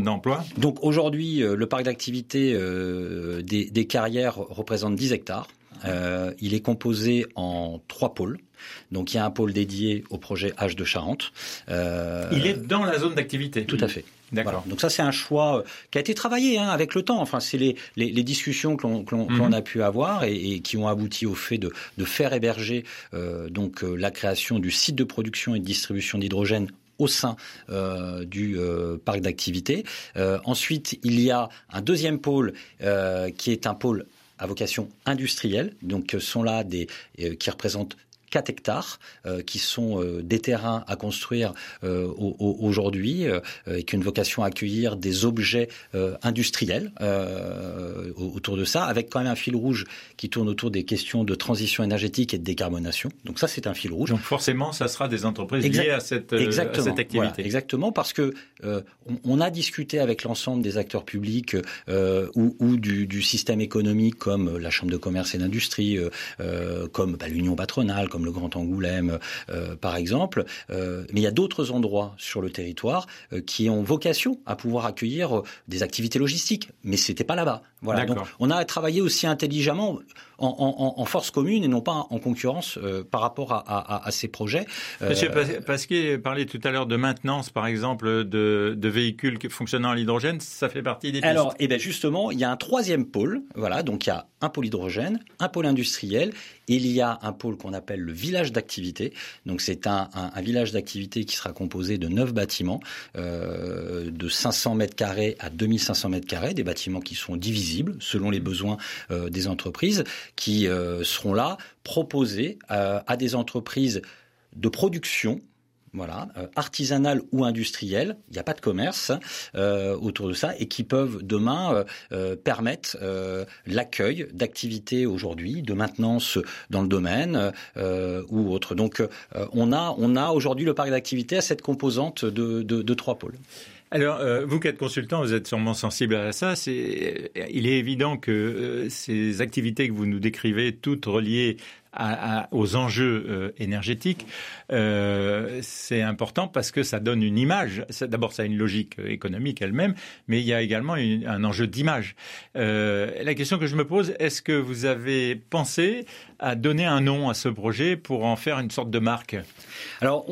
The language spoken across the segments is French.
d'emplois? Donc aujourd'hui, le parc d'activité des carrières représente 10 hectares. Il est composé en 3 pôles. Donc il y a un pôle dédié au projet H de Charente. Il est dans la zone d'activité. Tout à fait. D'accord. Voilà. Donc ça, c'est un choix qui a été travaillé avec le temps. Enfin, c'est les discussions que l'on a pu avoir et qui ont abouti au fait de faire héberger la création du site de production et de distribution d'hydrogène au sein du parc d'activité. Ensuite, il y a un deuxième pôle qui est un pôle à vocation industrielle. Donc, sont là qui représentent 4 hectares qui sont des terrains à construire aujourd'hui et qui ont une vocation à accueillir des objets industriels autour de ça, avec quand même un fil rouge qui tourne autour des questions de transition énergétique et de décarbonation. Donc ça, c'est un fil rouge. Donc forcément, ça sera des entreprises liées à cette activité. Voilà, exactement, parce que on a discuté avec l'ensemble des acteurs publics ou du système économique comme la Chambre de commerce et d'industrie, comme l'Union patronale, comme le Grand Angoulême, par exemple. Mais il y a d'autres endroits sur le territoire qui ont vocation à pouvoir accueillir des activités logistiques. Mais c'était pas là-bas. Voilà. Donc, on a travaillé aussi intelligemment en force commune et non pas en concurrence par rapport à ces projets. Monsieur Pasquier parlait tout à l'heure de maintenance, par exemple, de véhicules fonctionnant à l'hydrogène. Ça fait partie des pistes. Alors, justement, il y a un troisième pôle. Voilà, donc il y a un pôle hydrogène, un pôle industriel. Et il y a un pôle qu'on appelle le village d'activité. Donc c'est un village d'activité qui sera composé de 9 bâtiments de 500 mètres carrés à 2500 mètres carrés, des bâtiments qui sont divisibles selon les besoins des entreprises, qui seront là proposés à des entreprises de production, voilà, artisanale ou industrielle, il n'y a pas de commerce autour de ça, et qui peuvent demain permettre l'accueil d'activités aujourd'hui, de maintenance dans le domaine ou autre. Donc on a aujourd'hui le parc d'activités à cette composante de 3 pôles. Alors, vous qui êtes consultant, vous êtes sûrement sensible à ça. Il est évident que ces activités que vous nous décrivez, toutes reliées aux enjeux énergétiques, c'est important parce que ça donne une image. D'abord, ça a une logique économique elle-même, mais il y a également un enjeu d'image. La question que je me pose, est-ce que vous avez pensé à donner un nom à ce projet pour en faire une sorte de marque? Alors,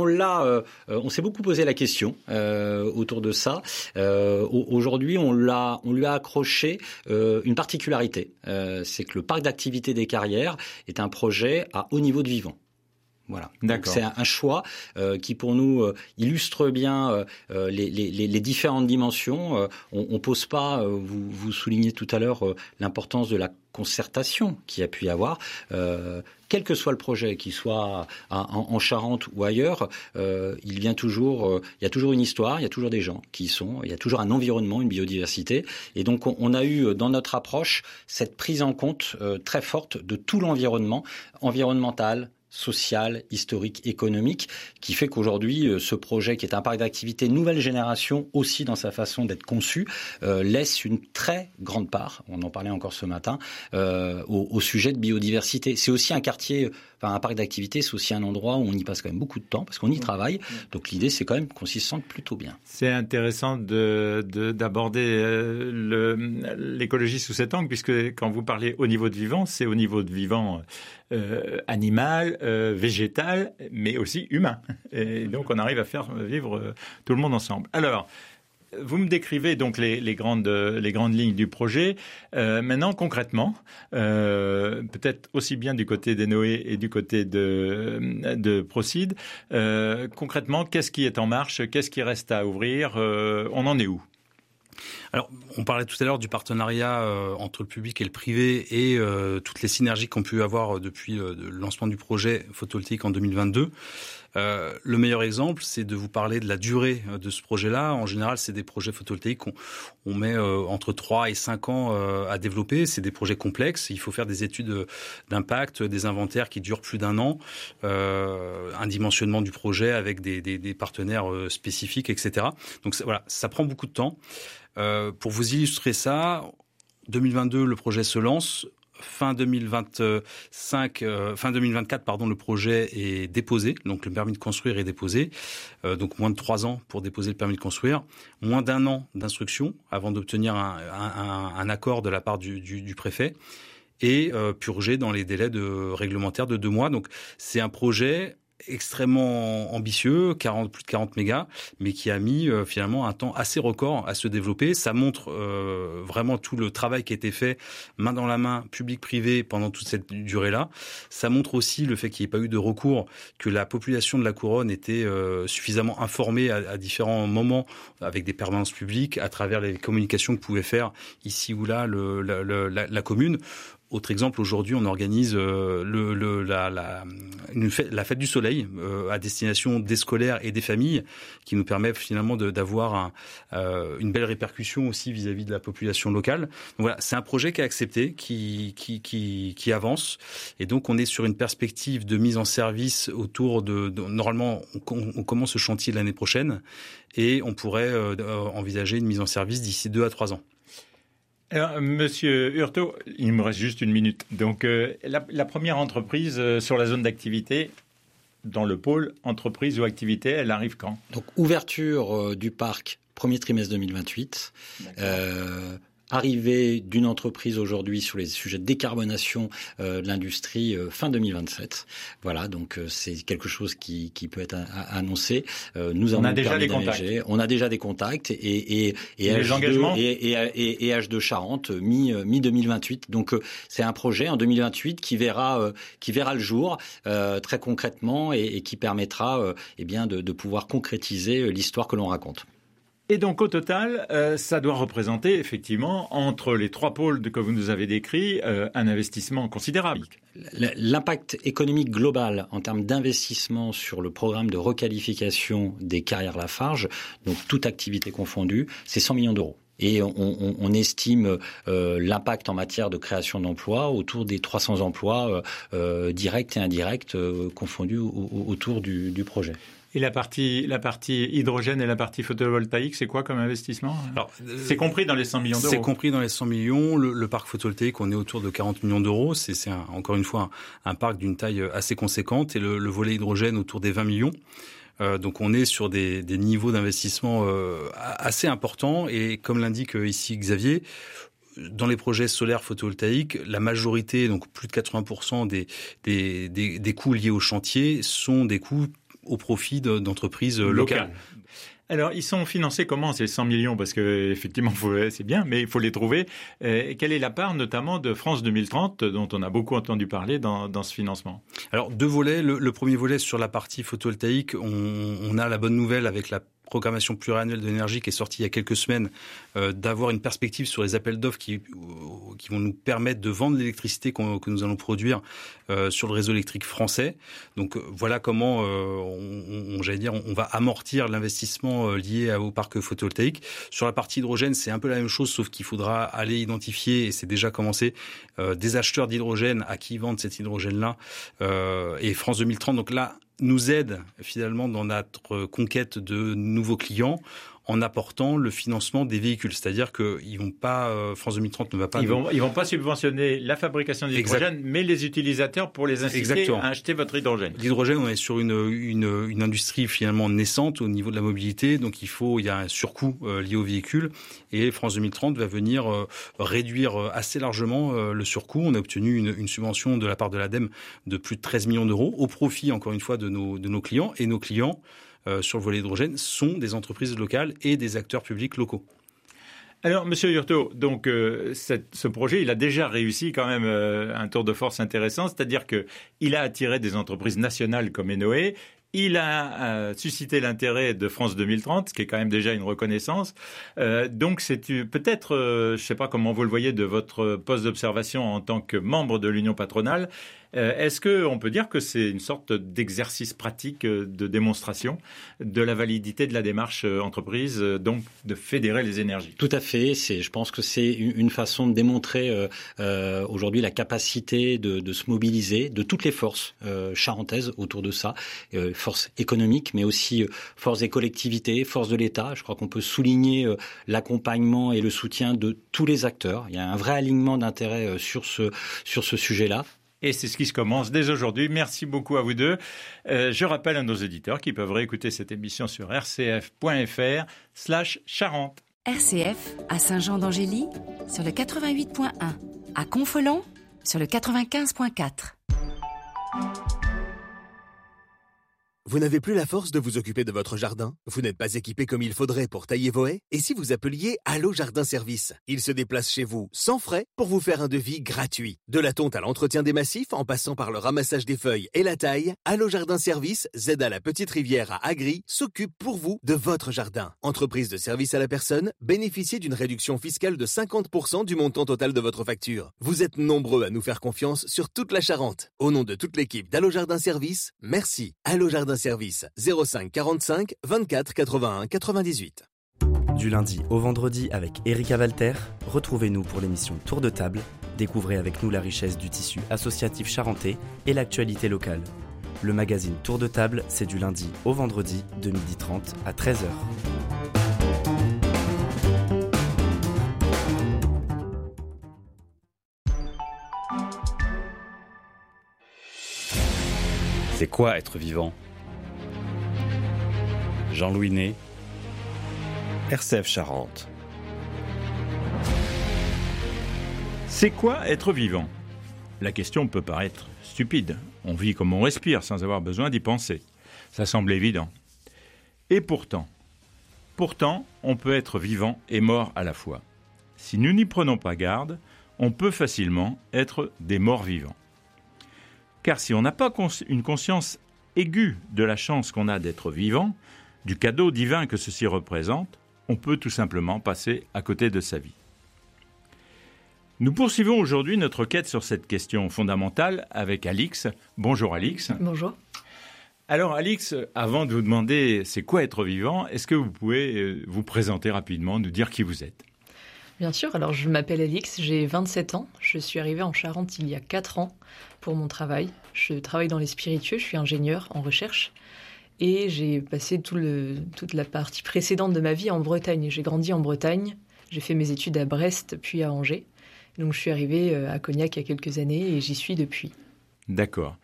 on s'est beaucoup posé la question autour de ça. Aujourd'hui, on lui a accroché une particularité. C'est que le parc d'activité des carrières est un projet à haut niveau de vivant. Voilà. Donc c'est un choix qui pour nous illustre bien les différentes dimensions. On pose pas. Vous soulignez tout à l'heure l'importance de la concertation qu'il y a pu y avoir. Quel que soit le projet, qu'il soit en Charente ou ailleurs, il y a toujours une histoire, il y a toujours des gens qui y sont, il y a toujours un environnement, une biodiversité. Et donc, on a eu dans notre approche cette prise en compte très forte de tout l'environnement, environnemental, social, historique, économique, qui fait qu'aujourd'hui, ce projet, qui est un parc d'activité nouvelle génération, aussi dans sa façon d'être conçu, laisse une très grande part, on en parlait encore ce matin, au sujet de biodiversité. C'est aussi un quartier, un parc d'activité, c'est aussi un endroit où on y passe quand même beaucoup de temps, parce qu'on y travaille. Donc l'idée, c'est quand même qu'on s'y sente plutôt bien. C'est intéressant d'aborder l'écologie sous cet angle, puisque quand vous parlez au niveau de vivant, c'est au niveau de vivant animal, végétal, mais aussi humain. Et donc, on arrive à faire vivre tout le monde ensemble. Alors, vous me décrivez donc les grandes lignes du projet. Maintenant, concrètement, peut-être aussi bien du côté d'Enoé et du côté de Procide, concrètement, qu'est-ce qui est en marche? Qu'est-ce qui reste à ouvrir? On en est où? Alors, on parlait tout à l'heure du partenariat entre le public et le privé et toutes les synergies qu'on peut avoir depuis le lancement du projet photovoltaïque en 2022. Le meilleur exemple, c'est de vous parler de la durée de ce projet-là. En général, c'est des projets photovoltaïques qu'on met entre 3 et 5 ans à développer. C'est des projets complexes. Il faut faire des études d'impact, des inventaires qui durent plus d'1 an, un dimensionnement du projet avec des partenaires spécifiques, etc. Donc voilà, ça prend beaucoup de temps. Pour vous illustrer ça, 2022, le projet se lance. fin 2024, pardon, le projet est déposé, donc le permis de construire est déposé, donc moins de 3 ans pour déposer le permis de construire, moins d'1 an d'instruction avant d'obtenir un accord de la part du préfet, et purgé dans les délais réglementaires de 2 mois. Donc c'est un projet extrêmement ambitieux, plus de 40 mégas, mais qui a mis finalement un temps assez record à se développer. Ça montre vraiment tout le travail qui a été fait main dans la main, public-privé, pendant toute cette durée-là. Ça montre aussi le fait qu'il n'y ait pas eu de recours, que la population de la Couronne était suffisamment informée à différents moments, avec des permanences publiques, à travers les communications que pouvait faire ici ou là la commune. Autre exemple, aujourd'hui, on organise la fête du soleil à destination des scolaires et des familles, qui nous permet finalement d'avoir une belle répercussion aussi vis-à-vis de la population locale. Donc voilà, c'est un projet qui est accepté, qui avance, et donc on est sur une perspective de mise en service autour normalement, on commence ce chantier l'année prochaine, et on pourrait envisager une mise en service d'ici 2 à 3 ans. Alors, Monsieur Hurtaud, il me reste juste 1 minute. Donc, la première entreprise sur la zone d'activité, dans le pôle entreprise ou activité, elle arrive quand ? Donc, ouverture du parc, premier trimestre 2028. Arrivée d'une entreprise aujourd'hui sur les sujets de décarbonation de l'industrie fin 2027. Voilà, donc c'est quelque chose qui peut être annoncé. Nous avons déjà des contacts. On a déjà des contacts et les engagements et H2 Charente mi 2028. Donc c'est un projet en 2028 qui verra le jour très concrètement et qui permettra de pouvoir concrétiser l'histoire que l'on raconte. Et donc, au total, ça doit représenter, effectivement, entre les 3 pôles que vous nous avez décrits, un investissement considérable. L'impact économique global en termes d'investissement sur le programme de requalification des carrières Lafarge, donc toute activité confondue, c'est 100 millions d'euros. Et on estime l'impact en matière de création d'emplois autour des 300 emplois directs et indirects confondus autour du projet. Et la partie hydrogène et la partie photovoltaïque, c'est quoi comme investissement ? Alors, c'est compris dans les 100 millions d'euros. C'est compris dans les 100 millions. Le parc photovoltaïque, on est autour de 40 millions d'euros. C'est encore une fois un parc d'une taille assez conséquente. Et le volet hydrogène autour des 20 millions. Donc on est sur des niveaux d'investissement assez importants. Et comme l'indique ici Xavier, dans les projets solaires photovoltaïques, la majorité, donc plus de 80% des coûts liés au chantier sont des coûts au profit d'entreprises locales. Alors, ils sont financés comment, ces 100 millions ? Parce que, effectivement, c'est bien, mais il faut les trouver. Quelle est la part, notamment, de France 2030, dont on a beaucoup entendu parler dans ce financement ? Alors, 2 volets. Le premier volet, sur la partie photovoltaïque, on a la bonne nouvelle avec la programmation pluriannuelle de l'énergie qui est sortie il y a quelques semaines, d'avoir une perspective sur les appels d'offres qui vont nous permettre de vendre l'électricité que nous allons produire sur le réseau électrique français. Donc voilà comment on va amortir l'investissement lié au parc photovoltaïque. Sur la partie hydrogène, c'est un peu la même chose, sauf qu'il faudra aller identifier, et c'est déjà commencé, des acheteurs d'hydrogène à qui vendre cet hydrogène-là, et France 2030. Donc là, nous aide finalement dans notre conquête de nouveaux clients en apportant le financement des véhicules. C'est-à-dire qu'ils vont pas, France 2030 ne va pas... Ils vont pas subventionner la fabrication d'hydrogène, mais les utilisateurs pour les inciter à acheter votre hydrogène. L'hydrogène, on est sur une industrie finalement naissante au niveau de la mobilité, donc il y a un surcoût lié aux véhicules, et France 2030 va venir réduire assez largement le surcoût. On a obtenu une subvention de la part de l'ADEME de plus de 13 millions d'euros au profit, encore une fois, de nos clients, et nos clients sur le volet hydrogène sont des entreprises locales et des acteurs publics locaux. Alors, Monsieur Hurtaud, donc ce projet, il a déjà réussi quand même un tour de force intéressant, c'est-à-dire que il a attiré des entreprises nationales comme Enoé. Il a suscité l'intérêt de France 2030, ce qui est quand même déjà une reconnaissance. Donc, c'est peut-être, je ne sais pas comment vous le voyez de votre poste d'observation en tant que membre de l'Union patronale, Est-ce qu'on peut dire que c'est une sorte d'exercice pratique de démonstration de la validité de la démarche entreprise, donc de fédérer les énergies? Tout à fait. Je pense que c'est une façon de démontrer aujourd'hui la capacité de se mobiliser de toutes les forces charentaises autour de ça, forces économiques, mais aussi forces des collectivités, forces de l'État. Je crois qu'on peut souligner l'accompagnement et le soutien de tous les acteurs. Il y a un vrai alignement d'intérêts sur ce sujet-là. Et c'est ce qui se commence dès aujourd'hui. Merci beaucoup à vous deux. Je rappelle à nos auditeurs qu'ils peuvent réécouter cette émission sur rcf.fr/Charente. RCF à Saint-Jean-d'Angély sur le 88.1, à Confolens sur le 95.4. Vous n'avez plus la force de vous occuper de votre jardin? Vous n'êtes pas équipé comme il faudrait pour tailler vos haies? Et si vous appeliez Allo Jardin Service? Ils se déplacent chez vous sans frais pour vous faire un devis gratuit. De la tonte à l'entretien des massifs, en passant par le ramassage des feuilles et la taille, Allo Jardin Service, Z à la Petite Rivière à Agri, s'occupe pour vous de votre jardin. Entreprise de service à la personne, bénéficiez d'une réduction fiscale de 50% du montant total de votre facture. Vous êtes nombreux à nous faire confiance sur toute la Charente. Au nom de toute l'équipe d'Allo Jardin Service, merci. Allo Jardin Service 05 45 24 81 98. Du lundi au vendredi avec Erika Walter, retrouvez-nous pour l'émission Tour de table. Découvrez avec nous la richesse du tissu associatif charentais et l'actualité locale. Le magazine Tour de table, c'est du lundi au vendredi de 12h30 à 13h. C'est quoi être vivant ? Jean-Louis Ney, RCF Charente. C'est quoi être vivant? La question peut paraître stupide. On vit comme on respire sans avoir besoin d'y penser. Ça semble évident. Et pourtant, on peut être vivant et mort à la fois. Si nous n'y prenons pas garde, on peut facilement être des morts vivants. Car si on n'a pas une conscience aiguë de la chance qu'on a d'être vivant, du cadeau divin que ceci représente, on peut tout simplement passer à côté de sa vie. Nous poursuivons aujourd'hui notre quête sur cette question fondamentale avec Alix. Bonjour Alix. Bonjour. Alors Alix, avant de vous demander c'est quoi être vivant, est-ce que vous pouvez vous présenter rapidement, nous dire qui vous êtes ? Bien sûr, alors je m'appelle Alix, j'ai 27 ans, je suis arrivée en Charente il y a 4 ans pour mon travail. Je travaille dans les spiritueux, je suis ingénieure en recherche et j'ai passé toute la partie précédente de ma vie en Bretagne. J'ai grandi en Bretagne, j'ai fait mes études à Brest puis à Angers. Donc je suis arrivée à Cognac il y a quelques années et j'y suis depuis. D'accord.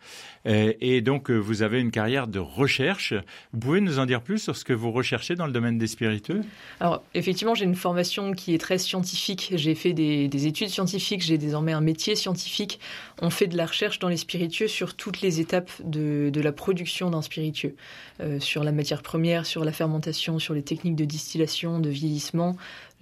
Et donc, vous avez une carrière de recherche. Vous pouvez nous en dire plus sur ce que vous recherchez dans le domaine des spiritueux ? Alors, effectivement, j'ai une formation qui est très scientifique. J'ai fait des études scientifiques. J'ai désormais un métier scientifique. On fait de la recherche dans les spiritueux sur toutes les étapes de la production d'un spiritueux. Sur la matière première, sur la fermentation, sur les techniques de distillation, de vieillissement,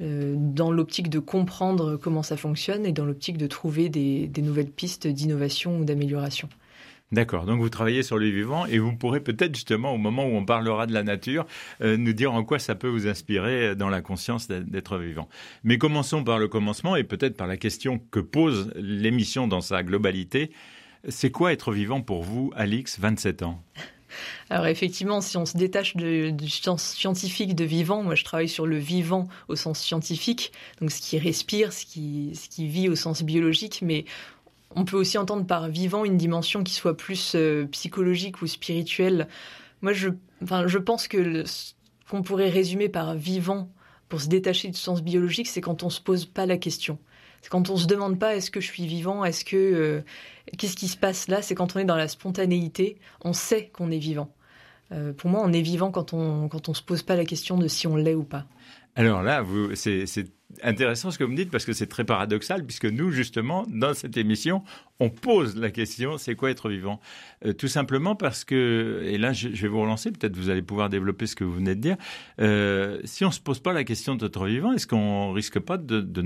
dans l'optique de comprendre comment ça fonctionne et dans l'optique de trouver des nouvelles pistes d'innovation ou d'amélioration. D'accord, donc vous travaillez sur le vivant et vous pourrez peut-être justement au moment où on parlera de la nature nous dire en quoi ça peut vous inspirer dans la conscience d'être vivant. Mais commençons par le commencement et peut-être par la question que pose l'émission dans sa globalité. C'est quoi être vivant pour vous, Alix, 27 ans ? Alors effectivement, si on se détache du sens scientifique de vivant, moi je travaille sur le vivant au sens scientifique, donc ce qui respire, ce qui vit au sens biologique, mais on peut aussi entendre par vivant une dimension qui soit plus psychologique ou spirituelle. Moi je pense que qu'on pourrait résumer par vivant, pour se détacher du sens biologique, c'est quand on se pose pas la question. C'est quand on se demande pas est-ce que je suis vivant, qu'est-ce qui se passe là, c'est quand on est dans la spontanéité, on sait qu'on est vivant. Pour moi, on est vivant quand on se pose pas la question de si on l'est ou pas. Alors là, c'est intéressant ce que vous me dites parce que c'est très paradoxal puisque nous, justement, dans cette émission, on pose la question, c'est quoi être vivant ? Tout simplement parce que, et là je vais vous relancer, peut-être vous allez pouvoir développer ce que vous venez de dire, si on ne se pose pas la question d'être vivant, est-ce qu'on risque pas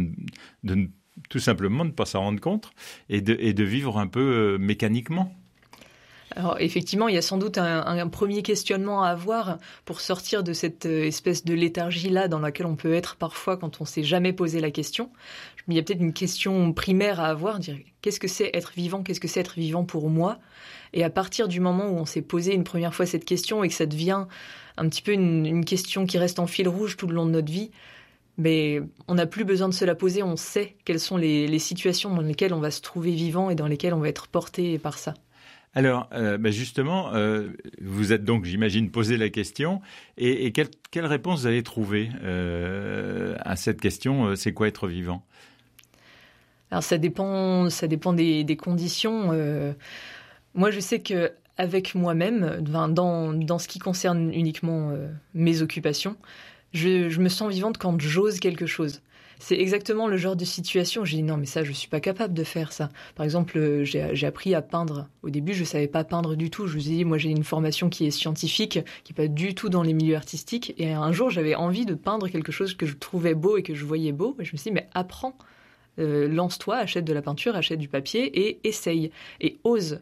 de tout simplement ne pas s'en rendre compte et de vivre un peu mécaniquement ? Alors effectivement, il y a sans doute un premier questionnement à avoir pour sortir de cette espèce de léthargie-là dans laquelle on peut être parfois quand on ne s'est jamais posé la question. Il y a peut-être une question primaire à avoir, dire qu'est-ce que c'est être vivant, qu'est-ce que c'est être vivant pour moi ? Et à partir du moment où on s'est posé une première fois cette question et que ça devient un petit peu une question qui reste en fil rouge tout le long de notre vie, mais on n'a plus besoin de se la poser, on sait quelles sont les situations dans lesquelles on va se trouver vivant et dans lesquelles on va être porté par ça. Alors, justement, vous êtes donc, j'imagine, posé la question. Et quelle réponse vous avez trouvée à cette question, c'est quoi être vivant ? Alors, ça dépend des conditions. Moi, je sais qu'avec moi-même, dans ce qui concerne uniquement mes occupations, je me sens vivante quand j'ose quelque chose. C'est exactement le genre de situation où j'ai dit non mais ça je suis pas capable de faire ça. Par exemple j'ai appris à peindre. Au début je savais pas peindre du tout. Je me suis dit moi j'ai une formation qui est scientifique, qui est pas du tout dans les milieux artistiques. Et un jour j'avais envie de peindre quelque chose que je trouvais beau et que je voyais beau. Et je me suis dit mais apprends, lance-toi, achète de la peinture, achète du papier et essaye et ose.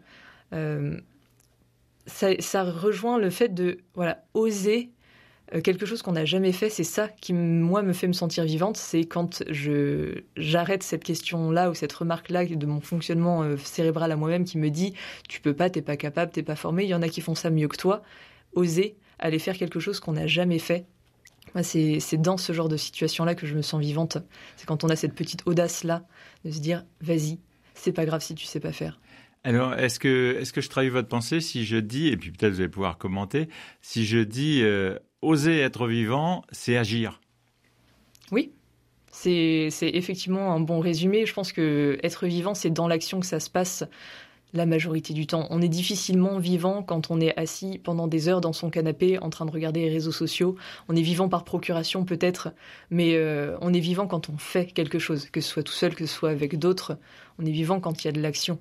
Ça rejoint le fait de oser. Quelque chose qu'on n'a jamais fait, c'est ça qui, moi, me fait me sentir vivante. C'est quand j'arrête cette question-là ou cette remarque-là de mon fonctionnement cérébral à moi-même qui me dit « tu peux pas, t'es pas capable, t'es pas formé, il y en a qui font ça mieux que toi ». Oser aller faire quelque chose qu'on n'a jamais fait. Moi, c'est dans ce genre de situation-là que je me sens vivante. C'est quand on a cette petite audace-là de se dire « vas-y, c'est pas grave si tu sais pas faire ». Alors, est-ce que je trahis votre pensée si je dis, et puis peut-être vous allez pouvoir commenter, si je dis oser être vivant, c'est agir. Oui, c'est effectivement un bon résumé. Je pense que être vivant, c'est dans l'action que ça se passe la majorité du temps. On est difficilement vivant quand on est assis pendant des heures dans son canapé en train de regarder les réseaux sociaux. On est vivant par procuration peut-être, mais on est vivant quand on fait quelque chose, que ce soit tout seul, que ce soit avec d'autres. On est vivant quand il y a de l'action.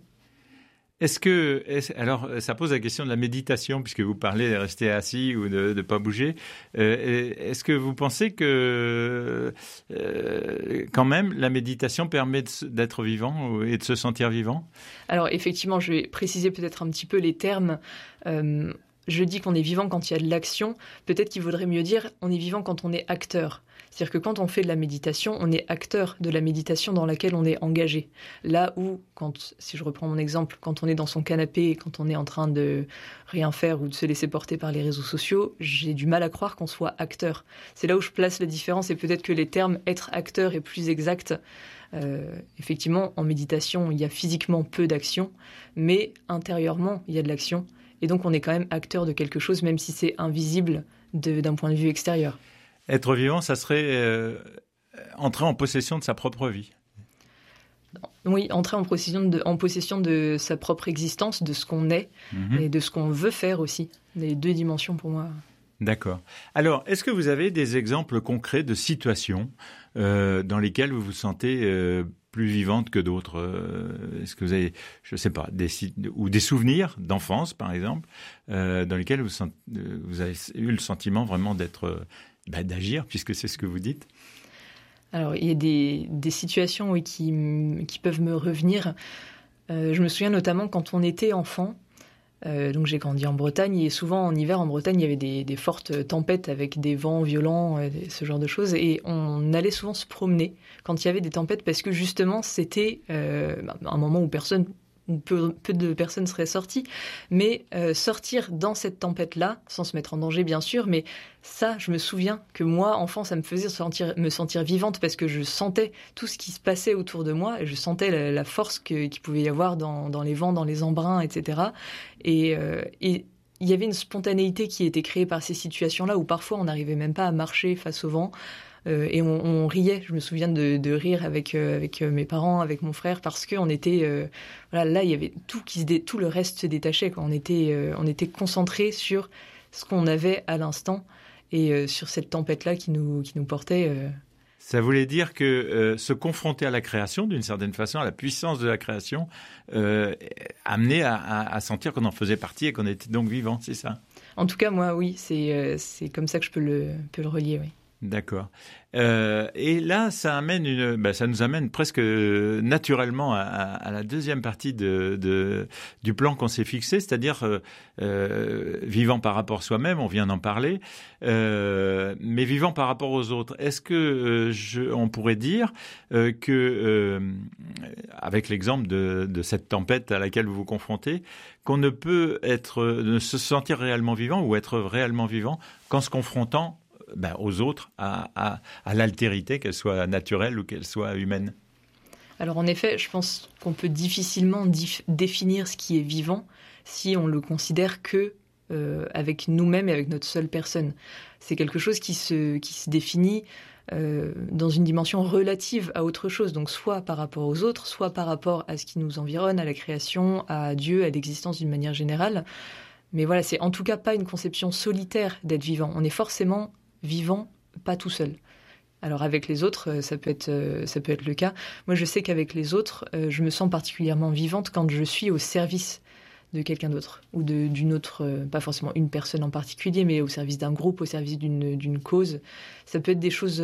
Alors, ça pose la question de la méditation, puisque vous parlez de rester assis ou de ne pas bouger. Est-ce que vous pensez que, quand même, la méditation permet d'être vivant et de se sentir vivant ? Alors, effectivement, je vais préciser peut-être un petit peu les termes. Je dis qu'on est vivant quand il y a de l'action. Peut-être qu'il vaudrait mieux dire on est vivant quand on est acteur. C'est-à-dire que quand on fait de la méditation, on est acteur de la méditation dans laquelle on est engagé. Là où, si je reprends mon exemple, quand on est dans son canapé et quand on est en train de rien faire ou de se laisser porter par les réseaux sociaux, j'ai du mal à croire qu'on soit acteur. C'est là où je place la différence et peut-être que les termes être acteur est plus exact. Effectivement, en méditation, il y a physiquement peu d'action, mais intérieurement, il y a de l'action. Et donc, on est quand même acteur de quelque chose, même si c'est invisible d'un point de vue extérieur. Être vivant, ça serait entrer en possession de sa propre vie. Oui, entrer en possession de sa propre existence, de ce qu'on est et de ce qu'on veut faire aussi. Les deux dimensions pour moi. D'accord. Alors, est-ce que vous avez des exemples concrets de situations dans lesquelles vous vous sentez plus vivante que d'autres ? Est-ce que vous avez, je ne sais pas, des souvenirs d'enfance, par exemple, dans lesquels vous avez eu le sentiment vraiment d'agir, puisque c'est ce que vous dites ? Alors, il y a des situations oui, qui peuvent me revenir. Je me souviens notamment quand on était enfant. Donc j'ai grandi en Bretagne et souvent en hiver en Bretagne il y avait des fortes tempêtes avec des vents violents, ce genre de choses, et on allait souvent se promener quand il y avait des tempêtes parce que justement c'était un moment où peu de personnes seraient sorties, mais sortir dans cette tempête-là, sans se mettre en danger bien sûr, mais ça, je me souviens que moi, enfant, ça me faisait me sentir vivante parce que je sentais tout ce qui se passait autour de moi, et je sentais la force qu'il pouvait y avoir dans les vents, dans les embruns, etc. Et il y avait une spontanéité qui était créée par ces situations-là où parfois on n'arrivait même pas à marcher face au vent. Et on riait, je me souviens de rire avec mes parents, avec mon frère, parce qu'on était là il y avait tout le reste se détachait quand on était concentrés sur ce qu'on avait à l'instant et sur cette tempête là qui nous portait. Ça voulait dire que se confronter à la création, d'une certaine façon, à la puissance de la création, amenait à sentir qu'on en faisait partie et qu'on était donc vivant, c'est ça ? En tout cas, moi, oui, c'est comme ça que je peux le relier, oui. D'accord. Et là, ça nous amène presque naturellement à la deuxième partie du plan qu'on s'est fixé, c'est-à-dire vivant par rapport à soi-même, on vient d'en parler, mais vivant par rapport aux autres. Est-ce que on pourrait dire que, avec l'exemple de cette tempête à laquelle vous vous confrontez, qu'on ne peut ne se sentir réellement vivant ou être réellement vivant qu'en se confrontant aux autres, à l'altérité, qu'elle soit naturelle ou qu'elle soit humaine? Alors en effet, je pense qu'on peut difficilement définir ce qui est vivant si on le considère que avec nous-mêmes et avec notre seule personne. C'est quelque chose qui se définit dans une dimension relative à autre chose, donc soit par rapport aux autres, soit par rapport à ce qui nous environne, à la création, à Dieu, à l'existence d'une manière générale. Mais voilà, c'est en tout cas pas une conception solitaire d'être vivant. On est forcément vivant, pas tout seul. Alors avec les autres, ça peut être le cas. Moi, je sais qu'avec les autres, je me sens particulièrement vivante quand je suis au service de quelqu'un d'autre ou d'une autre, pas forcément une personne en particulier, mais au service d'un groupe, au service d'une cause. Ça peut être des choses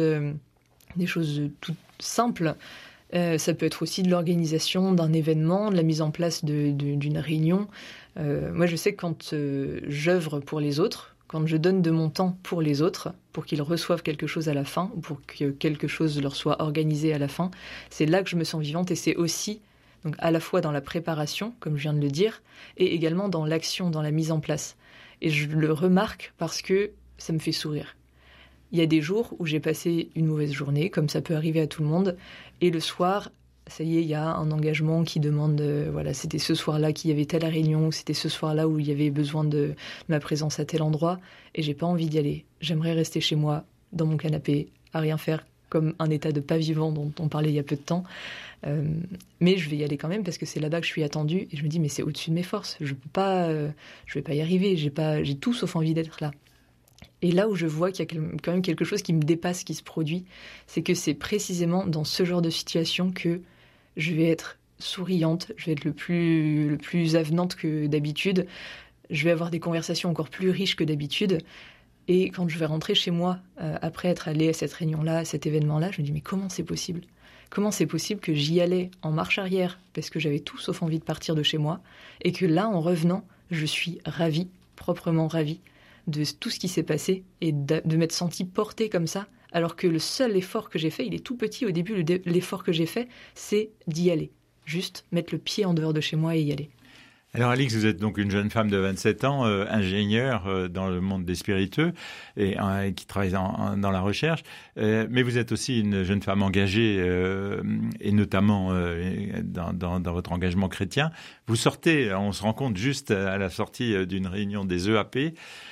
toutes simples. Ça peut être aussi de l'organisation d'un événement, de la mise en place d'une réunion. Moi, je sais que quand j'œuvre pour les autres, quand je donne de mon temps pour les autres, pour qu'ils reçoivent quelque chose à la fin, ou pour que quelque chose leur soit organisé à la fin, c'est là que je me sens vivante. Et c'est aussi, donc, à la fois dans la préparation, comme je viens de le dire, et également dans l'action, dans la mise en place. Et je le remarque parce que ça me fait sourire. Il y a des jours où j'ai passé une mauvaise journée, comme ça peut arriver à tout le monde, et le soir, ça y est, il y a un engagement qui demande, voilà, c'était ce soir-là qu'il y avait telle réunion, c'était ce soir-là où il y avait besoin de ma présence à tel endroit, et j'ai pas envie d'y aller. J'aimerais rester chez moi, dans mon canapé, à rien faire, comme un état de pas vivant dont on parlait il y a peu de temps. Mais je vais y aller quand même parce que c'est là-bas que je suis attendue, et je me dis, mais c'est au-dessus de mes forces, je vais pas y arriver, j'ai tout sauf envie d'être là. Et là où je vois qu'il y a quand même quelque chose qui me dépasse, qui se produit, c'est que c'est précisément dans ce genre de situation que je vais être souriante, je vais être le plus avenante que d'habitude, je vais avoir des conversations encore plus riches que d'habitude. Et quand je vais rentrer chez moi, après être allée à cette réunion-là, à cet événement-là, je me dis, mais comment c'est possible ? Comment c'est possible que j'y allais en marche arrière, parce que j'avais tout sauf envie de partir de chez moi, et que là, en revenant, je suis ravie, proprement ravie, de tout ce qui s'est passé, et de m'être sentie portée comme ça, alors que le seul effort que j'ai fait, il est tout petit au début, l'effort que j'ai fait, c'est d'y aller. Juste mettre le pied en dehors de chez moi et y aller. Alors Alix, vous êtes donc une jeune femme de 27 ans, ingénieure dans le monde des spiritueux et qui travaille dans la recherche, mais vous êtes aussi une jeune femme engagée et notamment dans votre engagement chrétien. Vous sortez, on se rend compte juste à la sortie d'une réunion des EAP.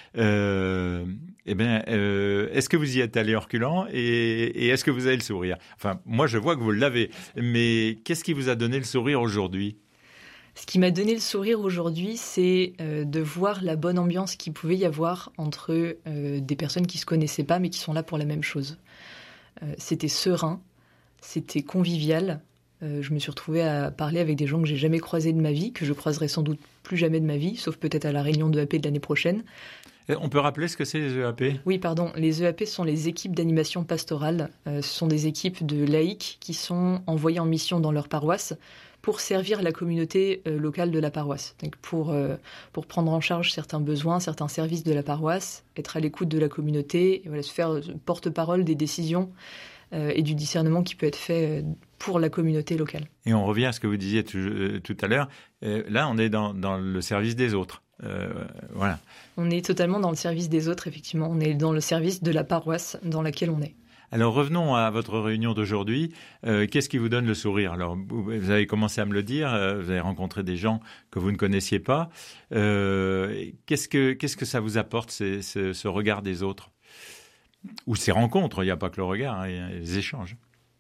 Est-ce que vous y êtes allé reculant et est-ce que vous avez le sourire? Enfin, moi je vois que vous l'avez, mais qu'est-ce qui vous a donné le sourire aujourd'hui? Ce qui m'a donné le sourire aujourd'hui, c'est de voir la bonne ambiance qu'il pouvait y avoir entre des personnes qui ne se connaissaient pas, mais qui sont là pour la même chose. C'était serein, c'était convivial. Je me suis retrouvée à parler avec des gens que j'ai jamais croisés de ma vie, que je croiserai sans doute plus jamais de ma vie, sauf peut-être à la réunion de EAP de l'année prochaine. On peut rappeler ce que c'est les EAP ? Oui, pardon. Les EAP sont les équipes d'animation pastorale. Ce sont des équipes de laïcs qui sont envoyées en mission dans leur paroisse pour servir la communauté locale de la paroisse. Donc pour prendre en charge certains besoins, certains services de la paroisse, être à l'écoute de la communauté, et voilà, se faire porte-parole des décisions et du discernement qui peut être fait pour la communauté locale. Et on revient à ce que vous disiez tout à l'heure. Là, on est dans le service des autres. Voilà. On est totalement dans le service des autres, effectivement. On est dans le service de la paroisse dans laquelle on est. Alors revenons à votre réunion d'aujourd'hui. Qu'est-ce qui vous donne le sourire ? Alors vous avez commencé à me le dire. Vous avez rencontré des gens que vous ne connaissiez pas. Qu'est-ce que ça vous apporte ce regard des autres ? Ou ces rencontres ? Il n'y a pas que le regard, il y a les échanges.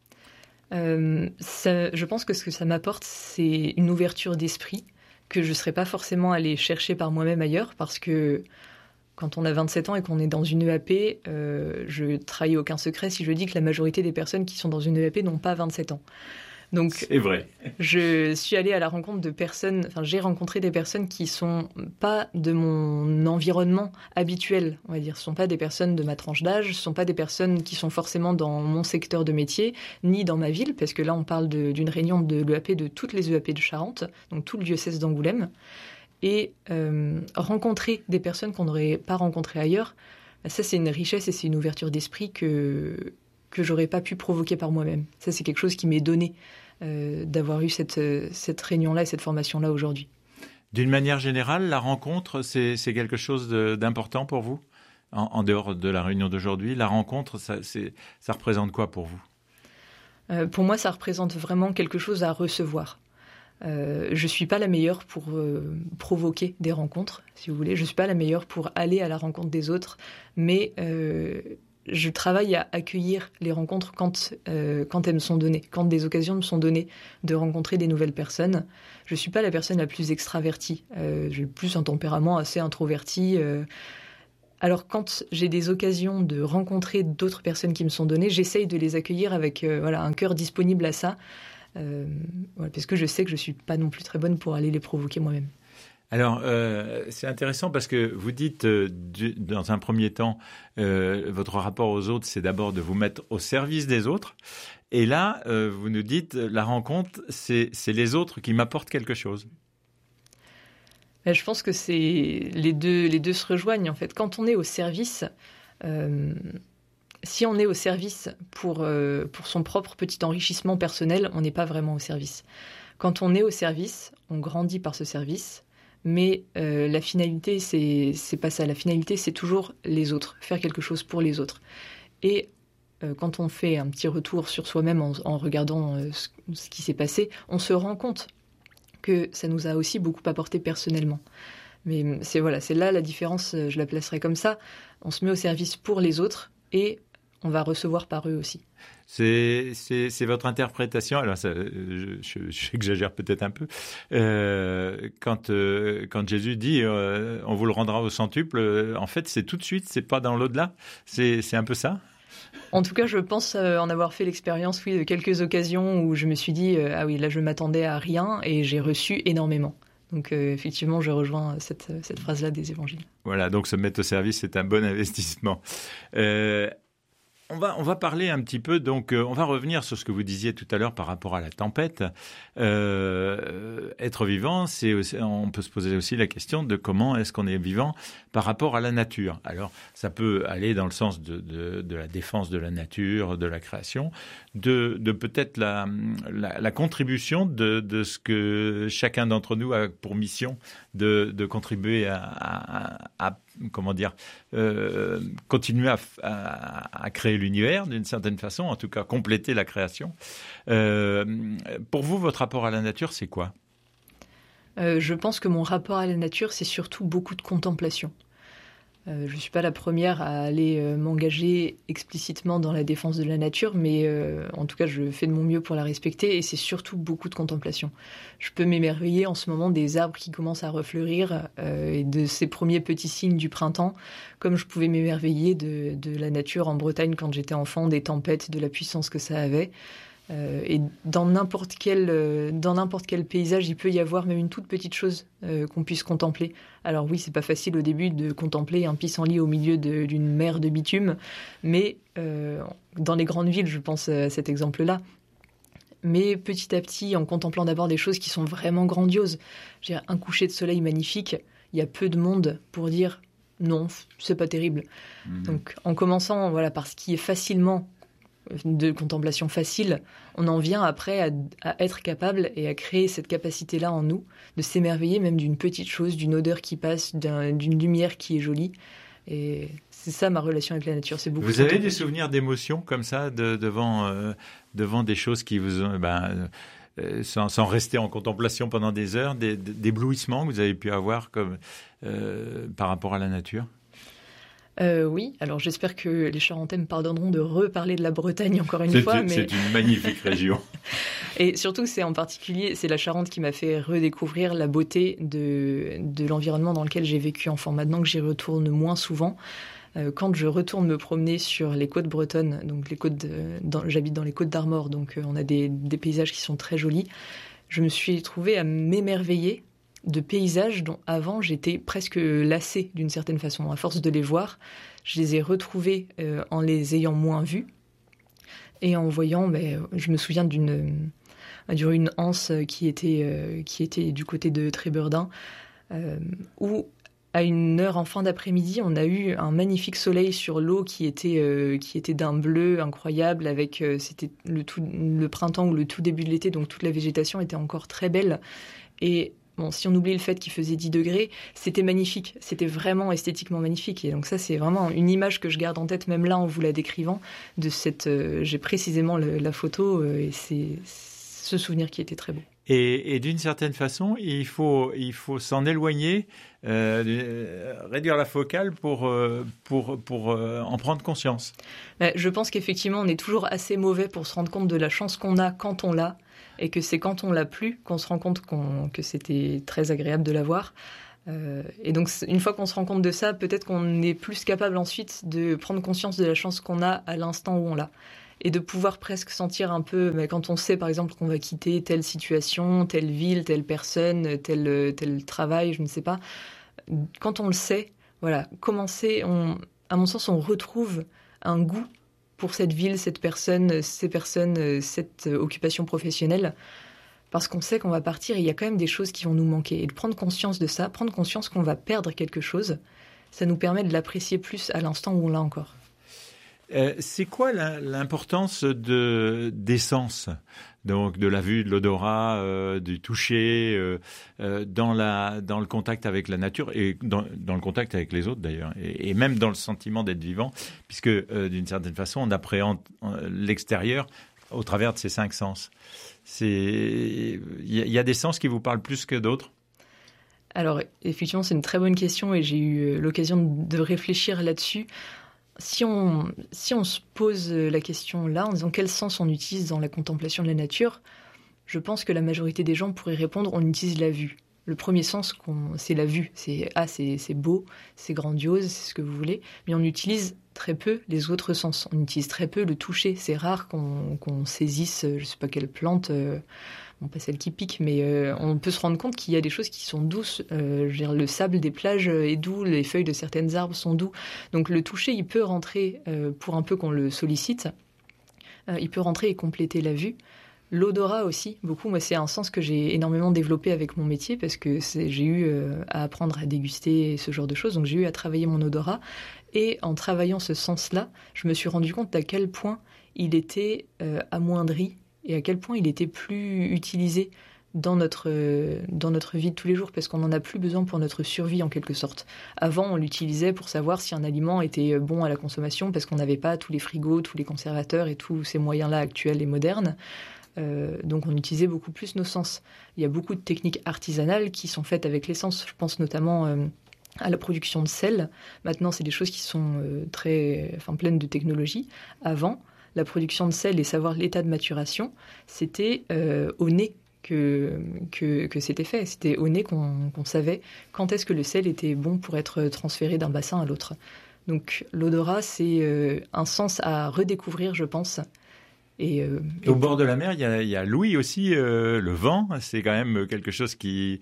Je pense que ce que ça m'apporte, c'est une ouverture d'esprit que je ne serais pas forcément allée chercher par moi-même ailleurs, parce que quand on a 27 ans et qu'on est dans une EAP, je ne trahis aucun secret si je dis que la majorité des personnes qui sont dans une EAP n'ont pas 27 ans. Donc, c'est vrai. Je suis allée à la rencontre de personnes, j'ai rencontré des personnes qui sont pas de mon environnement habituel, on va dire. Ce sont pas des personnes de ma tranche d'âge, ce sont pas des personnes qui sont forcément dans mon secteur de métier, ni dans ma ville, parce que là, on parle d'une réunion de l'EAP, de toutes les EAP de Charente, donc tout le diocèse d'Angoulême. Et rencontrer des personnes qu'on n'aurait pas rencontrées ailleurs, ça, c'est une richesse et c'est une ouverture d'esprit que j'aurais pas pu provoquer par moi-même. Ça, c'est quelque chose qui m'est donné d'avoir eu cette réunion-là et cette formation-là aujourd'hui. D'une manière générale, la rencontre, c'est quelque chose d'important pour vous ? En dehors de la réunion d'aujourd'hui, la rencontre, ça représente quoi pour vous ? Pour moi, ça représente vraiment quelque chose à recevoir. Je ne suis pas la meilleure pour provoquer des rencontres, si vous voulez. Je ne suis pas la meilleure pour aller à la rencontre des autres, mais je travaille à accueillir les rencontres quand elles me sont données, quand des occasions me sont données de rencontrer des nouvelles personnes. Je ne suis pas la personne la plus extravertie. J'ai plus un tempérament assez introverti. Alors quand j'ai des occasions de rencontrer d'autres personnes qui me sont données, j'essaye de les accueillir avec un cœur disponible à ça, parce que je sais que je ne suis pas non plus très bonne pour aller les provoquer moi-même. Alors, c'est intéressant parce que vous dites, dans un premier temps, votre rapport aux autres, c'est d'abord de vous mettre au service des autres. Et là, vous nous dites, la rencontre, c'est les autres qui m'apportent quelque chose. Je pense que les deux se rejoignent, en fait. Quand on est au service, si on est au service pour son propre petit enrichissement personnel, on n'est pas vraiment au service. Quand on est au service, on grandit par ce service. Mais la finalité, c'est pas ça. La finalité, c'est toujours les autres, faire quelque chose pour les autres. Et quand on fait un petit retour sur soi-même en regardant ce qui s'est passé, on se rend compte que ça nous a aussi beaucoup apporté personnellement. Mais c'est là la différence, je la placerai comme ça. On se met au service pour les autres et on va recevoir par eux aussi. C'est votre interprétation. Alors, j'exagère peut-être un peu. Quand Jésus dit on vous le rendra au centuple, en fait, c'est tout de suite, c'est pas dans l'au-delà. C'est un peu ça. En tout cas, je pense en avoir fait l'expérience, oui, de quelques occasions où je me suis dit ah oui, là, je m'attendais à rien et j'ai reçu énormément. Donc, effectivement, je rejoins cette phrase-là des évangiles. Voilà, donc se mettre au service, c'est un bon investissement. On va parler un petit peu, donc on va revenir sur ce que vous disiez tout à l'heure par rapport à la tempête. Être vivant, on peut se poser aussi la question de comment est-ce qu'on est vivant par rapport à la nature. Alors, ça peut aller dans le sens de la défense de la nature, de la création, de peut-être la contribution de ce que chacun d'entre nous a pour mission de contribuer à comment dire, continuer à créer l'univers d'une certaine façon, en tout cas compléter la création. Pour vous, votre rapport à la nature, c'est quoi ? Je pense que mon rapport à la nature, c'est surtout beaucoup de contemplation. Je ne suis pas la première à aller m'engager explicitement dans la défense de la nature, mais en tout cas, je fais de mon mieux pour la respecter et c'est surtout beaucoup de contemplation. Je peux m'émerveiller en ce moment des arbres qui commencent à refleurir et de ces premiers petits signes du printemps, comme je pouvais m'émerveiller de la nature en Bretagne quand j'étais enfant, des tempêtes, de la puissance que ça avait. Et dans n'importe quel paysage, il peut y avoir même une toute petite chose qu'on puisse contempler. Alors oui, c'est pas facile au début de contempler un pissenlit au milieu d'une mer de bitume, mais dans les grandes villes, je pense à cet exemple-là. Mais petit à petit, en contemplant d'abord des choses qui sont vraiment grandioses, j'ai un coucher de soleil magnifique, il y a peu de monde pour dire non, c'est pas terrible. Donc en commençant par ce qui est facilement de contemplation facile, on en vient après à être capable et à créer cette capacité-là en nous, de s'émerveiller même d'une petite chose, d'une odeur qui passe, d'une lumière qui est jolie. Et c'est ça ma relation avec la nature. C'est beaucoup. Vous avez des souvenirs d'émotions comme ça devant des choses qui vous ont, sans rester en contemplation pendant des heures, d'éblouissements que vous avez pu avoir par rapport à la nature? Oui, alors j'espère que les Charentais me pardonneront de reparler de la Bretagne encore une fois. C'est une magnifique région. Et surtout, c'est la Charente qui m'a fait redécouvrir la beauté de l'environnement dans lequel j'ai vécu enfant. Maintenant que j'y retourne moins souvent, Quand je retourne me promener sur les côtes bretonnes, donc j'habite dans les Côtes d'Armor, donc on a des paysages qui sont très jolis, je me suis trouvée à m'émerveiller de paysages dont avant j'étais presque lassée d'une certaine façon. À force de les voir, je les ai retrouvés en les ayant moins vus. Et en voyant, je me souviens d'une anse qui était du côté de Trébeurdin, où à une heure en fin d'après-midi, on a eu un magnifique soleil sur l'eau qui était d'un bleu incroyable, avec c'était le printemps ou le tout début de l'été, donc toute la végétation était encore très belle. Et bon, si on oublie le fait qu'il faisait 10 degrés, c'était magnifique, c'était vraiment esthétiquement magnifique. Et donc ça, c'est vraiment une image que je garde en tête, même là en vous la décrivant, de j'ai précisément la photo, et c'est ce souvenir qui était très beau. Et d'une certaine façon, il faut s'en éloigner, réduire la focale pour en prendre conscience. Je pense qu'effectivement, on est toujours assez mauvais pour se rendre compte de la chance qu'on a quand on l'a, et que c'est quand on l'a plus qu'on se rend compte que c'était très agréable de l'avoir. Et donc, une fois qu'on se rend compte de ça, peut-être qu'on est plus capable ensuite de prendre conscience de la chance qu'on a à l'instant où on l'a. Et de pouvoir presque sentir un peu, quand on sait par exemple qu'on va quitter telle situation, telle ville, telle personne, tel travail, je ne sais pas. Quand on le sait, voilà, à mon sens, on retrouve un goût pour cette ville, cette personne, ces personnes, cette occupation professionnelle, parce qu'on sait qu'on va partir et il y a quand même des choses qui vont nous manquer. Et de prendre conscience de ça, prendre conscience qu'on va perdre quelque chose, ça nous permet de l'apprécier plus à l'instant où on l'a encore. C'est quoi l'importance des sens, donc de la vue, de l'odorat, du toucher, dans le contact avec la nature et dans le contact avec les autres d'ailleurs, et même dans le sentiment d'être vivant, puisque d'une certaine façon on appréhende l'extérieur au travers de ces 5 sens. Il y a des sens qui vous parlent plus que d'autres? Alors effectivement, c'est une très bonne question et j'ai eu l'occasion de réfléchir là-dessus. Si on se pose la question là, en disant quel sens on utilise dans la contemplation de la nature, je pense que la majorité des gens pourraient répondre on utilise la vue. Le premier sens, c'est la vue. C'est beau, c'est grandiose, c'est ce que vous voulez, mais on utilise très peu les autres sens. On utilise très peu le toucher. C'est rare qu'on saisisse, je ne sais pas quelle plante, pas celle qui pique, mais on peut se rendre compte qu'il y a des choses qui sont douces. Je veux dire, le sable des plages est doux, les feuilles de certaines arbres sont doux. Donc le toucher, il peut rentrer, pour un peu qu'on le sollicite, il peut rentrer et compléter la vue. L'odorat aussi, beaucoup. Moi, c'est un sens que j'ai énormément développé avec mon métier parce que j'ai eu à apprendre à déguster ce genre de choses. Donc j'ai eu à travailler mon odorat. Et en travaillant ce sens-là, je me suis rendu compte à quel point il était amoindri et à quel point il était plus utilisé dans notre vie de tous les jours, parce qu'on n'en a plus besoin pour notre survie en quelque sorte. Avant, on l'utilisait pour savoir si un aliment était bon à la consommation, parce qu'on n'avait pas tous les frigos, tous les conservateurs et tous ces moyens-là actuels et modernes. Donc on utilisait beaucoup plus nos sens. Il y a beaucoup de techniques artisanales qui sont faites avec l'essence. Je pense notamment à la production de sel. Maintenant, c'est des choses qui sont pleines de technologie. Avant, la production de sel et savoir l'état de maturation, c'était au nez que c'était fait. C'était au nez qu'on savait quand est-ce que le sel était bon pour être transféré d'un bassin à l'autre. Donc l'odorat, c'est un sens à redécouvrir, je pense. Et au bord de la mer, il y a l'ouïe aussi, le vent. C'est quand même quelque chose qui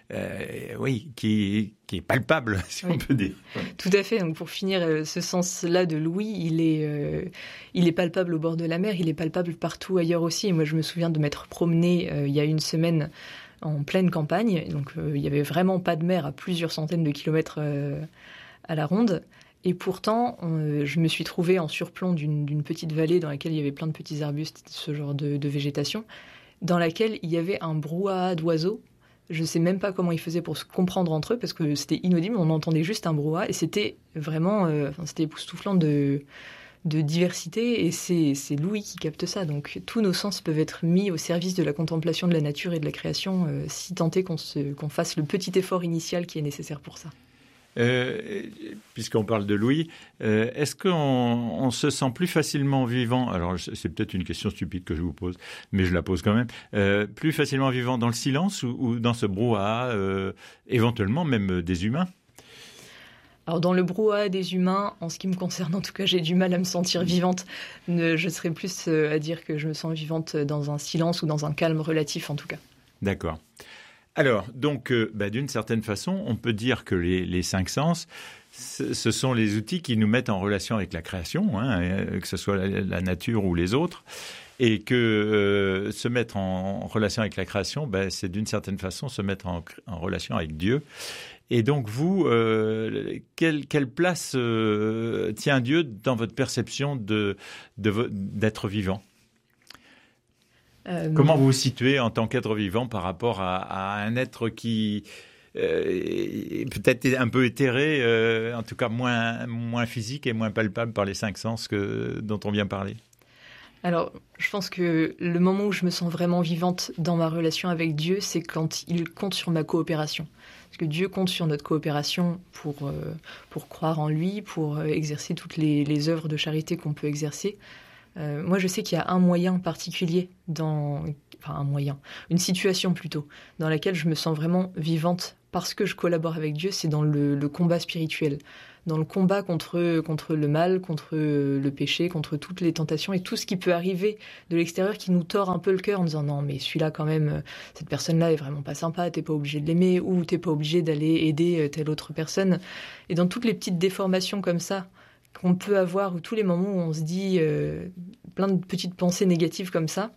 est palpable, si on peut dire. Tout à fait. Donc pour finir, ce sens-là de l'ouïe, il est palpable au bord de la mer. Il est palpable partout ailleurs aussi. Et moi, je me souviens de m'être promenée il y a une semaine en pleine campagne. Donc il y avait vraiment pas de mer à plusieurs centaines de kilomètres à la ronde. Et pourtant, je me suis trouvée en surplomb d'une petite vallée dans laquelle il y avait plein de petits arbustes, ce genre de végétation, dans laquelle il y avait un brouhaha d'oiseaux. Je ne sais même pas comment ils faisaient pour se comprendre entre eux, parce que c'était inaudible, on entendait juste un brouhaha, et c'était vraiment c'était époustouflant de diversité, et c'est l'ouïe qui capte ça. Donc tous nos sens peuvent être mis au service de la contemplation de la nature et de la création, si tant est qu'on fasse le petit effort initial qui est nécessaire pour ça. Puisqu'on parle de l'ouïe, est-ce qu'on se sent plus facilement vivant, alors c'est peut-être une question stupide que je vous pose, mais je la pose quand même, plus facilement vivant dans le silence ou dans ce brouhaha, éventuellement même des humains? Alors dans le brouhaha des humains, en ce qui me concerne en tout cas, j'ai du mal à me sentir vivante. Je serais plus à dire que je me sens vivante dans un silence ou dans un calme relatif en tout cas. D'accord. Alors, donc, d'une certaine façon, on peut dire que les cinq sens, ce sont les outils qui nous mettent en relation avec la création, que ce soit la nature ou les autres, et que se mettre en relation avec la création, c'est d'une certaine façon se mettre en relation avec Dieu. Et donc, vous, quelle place tient Dieu dans votre perception d'être vivant ? Comment vous vous situez en tant qu'être vivant par rapport à un être qui peut-être est un peu éthéré, en tout cas moins physique et moins palpable par les cinq sens dont on vient parler? Alors, je pense que le moment où je me sens vraiment vivante dans ma relation avec Dieu, c'est quand il compte sur ma coopération. Parce que Dieu compte sur notre coopération pour croire en lui, pour exercer toutes les œuvres de charité qu'on peut exercer. Moi, je sais qu'il y a un moyen particulier une situation plutôt, dans laquelle je me sens vraiment vivante parce que je collabore avec Dieu, c'est dans le combat spirituel, dans le combat contre le mal, contre le péché, contre toutes les tentations et tout ce qui peut arriver de l'extérieur qui nous tord un peu le cœur en disant non mais celui-là quand même, cette personne-là est vraiment pas sympa, t'es pas obligé de l'aimer ou t'es pas obligé d'aller aider telle autre personne. Et dans toutes les petites déformations comme ça, qu'on peut avoir, ou tous les moments où on se dit plein de petites pensées négatives comme ça,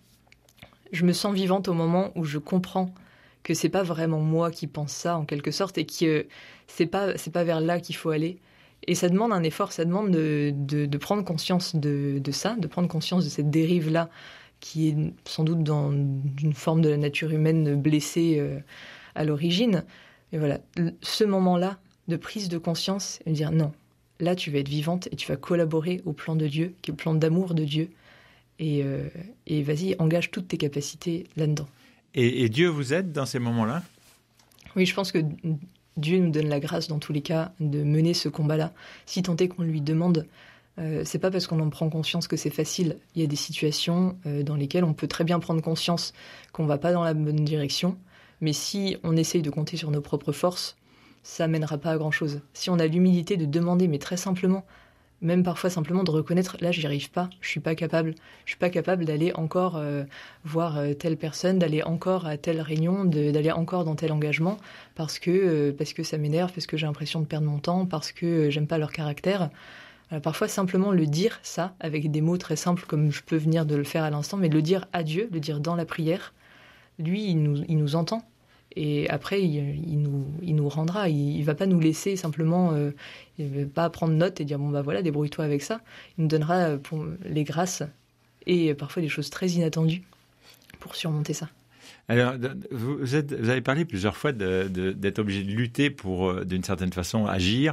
je me sens vivante au moment où je comprends que c'est pas vraiment moi qui pense ça en quelque sorte et que c'est pas vers là qu'il faut aller. Et ça demande un effort, ça demande de prendre conscience de ça, de prendre conscience de cette dérive-là qui est sans doute dans une forme de la nature humaine blessée à l'origine. Et voilà, ce moment-là de prise de conscience et de dire non, là, tu vas être vivante et tu vas collaborer au plan de Dieu, qui est le plan d'amour de Dieu. Et vas-y, engage toutes tes capacités là-dedans. Et Dieu vous aide dans ces moments-là ? Oui, je pense que Dieu nous donne la grâce, dans tous les cas, de mener ce combat-là. Si tant est qu'on lui demande, c'est pas parce qu'on en prend conscience que c'est facile. Il y a des situations dans lesquelles on peut très bien prendre conscience qu'on va pas dans la bonne direction. Mais si on essaye de compter sur nos propres forces, ça mènera pas à grand-chose. Si on a l'humilité de demander, mais très simplement, même parfois simplement de reconnaître, là, j'y arrive pas, je suis pas capable d'aller encore voir telle personne, d'aller encore à telle réunion, d'aller encore dans tel engagement, parce que ça m'énerve, parce que j'ai l'impression de perdre mon temps, parce que j'aime pas leur caractère. Parfois, simplement le dire, ça, avec des mots très simples, comme je peux venir de le faire à l'instant, mais de le dire à Dieu, le dire dans la prière, lui, il nous entend. Et après, il nous rendra. Il va pas nous laisser simplement, il va pas prendre note et dire bon bah voilà, débrouille-toi avec ça. Il nous donnera les grâces et parfois des choses très inattendues pour surmonter ça. Alors, vous avez parlé plusieurs fois d'être obligé de lutter pour, d'une certaine façon, agir,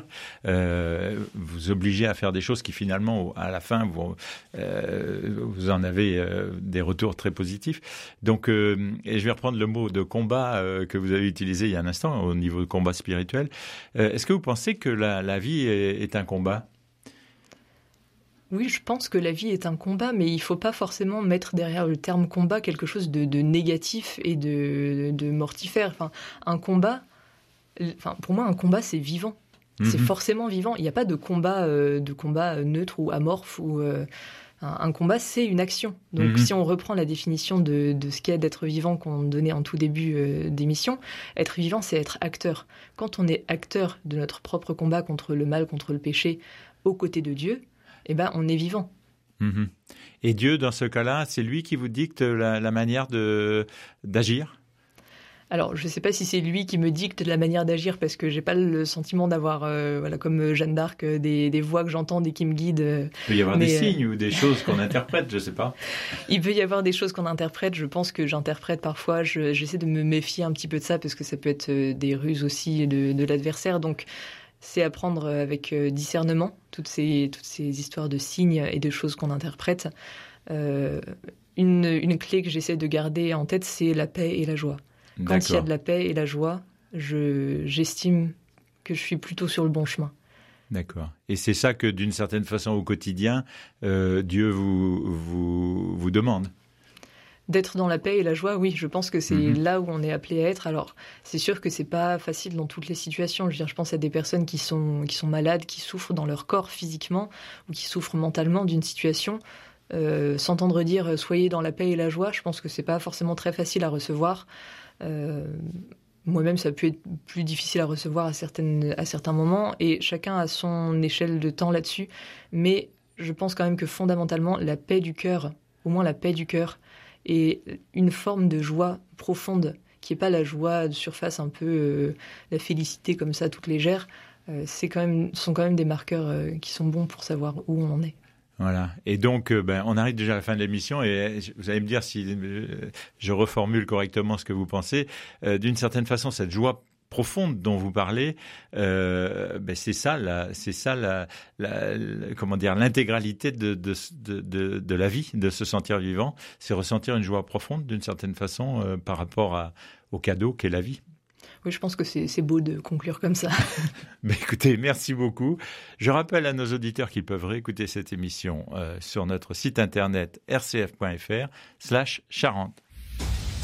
vous obliger à faire des choses qui finalement, à la fin, vous en avez des retours très positifs. Donc, et je vais reprendre le mot de combat que vous avez utilisé il y a un instant, au niveau de combat spirituel. Est-ce que vous pensez que la vie est un combat ? Oui, je pense que la vie est un combat, mais il ne faut pas forcément mettre derrière le terme combat quelque chose de négatif et de mortifère. Enfin, un combat, pour moi, un combat, c'est vivant. C'est forcément vivant. Il n'y a pas de combat neutre ou amorphe. Un combat, c'est une action. Donc, si on reprend la définition de ce qu'est d'être vivant qu'on donnait en tout début d'émission, être vivant, c'est être acteur. Quand on est acteur de notre propre combat contre le mal, contre le péché, aux côtés de Dieu, on est vivant. Et Dieu, dans ce cas-là, c'est lui qui vous dicte la manière d'agir ? Alors, je ne sais pas si c'est lui qui me dicte la manière d'agir, parce que je n'ai pas le sentiment d'avoir, comme Jeanne d'Arc, des voix que j'entends et qui me guident. Il peut y avoir des signes ou des choses qu'on interprète, je ne sais pas. Il peut y avoir des choses qu'on interprète. Je pense que j'interprète parfois. J'essaie de me méfier un petit peu de ça, parce que ça peut être des ruses aussi de l'adversaire. Donc, c'est à prendre avec discernement, toutes ces histoires de signes et de choses qu'on interprète. Une clé que j'essaie de garder en tête, c'est la paix et la joie. Quand il y a de la paix et la joie, j'estime que je suis plutôt sur le bon chemin. D'accord. Et c'est ça que, d'une certaine façon, au quotidien, Dieu vous demande ? d'être dans la paix et la joie, oui, je pense que c'est là où on est appelé à être. Alors, c'est sûr que c'est pas facile dans toutes les situations. Je veux dire, je pense à des personnes qui sont malades, qui souffrent dans leur corps physiquement ou qui souffrent mentalement d'une situation. S'entendre dire soyez dans la paix et la joie, je pense que c'est pas forcément très facile à recevoir. Moi-même, ça peut être plus difficile à recevoir à certains moments, et chacun a son échelle de temps là-dessus. Mais je pense quand même que fondamentalement, la paix du cœur, au moins la paix du cœur, et une forme de joie profonde, qui n'est pas la joie de surface, un peu la félicité comme ça, toute légère, sont quand même des marqueurs qui sont bons pour savoir où on en est. Voilà. Et donc, on arrive déjà à la fin de l'émission, et vous allez me dire si je reformule correctement ce que vous pensez. D'une certaine façon, cette joie profonde dont vous parlez, c'est ça comment dire, l'intégralité de la vie, de se sentir vivant, c'est ressentir une joie profonde d'une certaine façon par rapport au cadeau qu'est la vie. Oui, je pense que c'est beau de conclure comme ça. Écoutez, merci beaucoup. Je rappelle à nos auditeurs qu'ils peuvent réécouter cette émission sur notre site internet rcf.fr/Charente.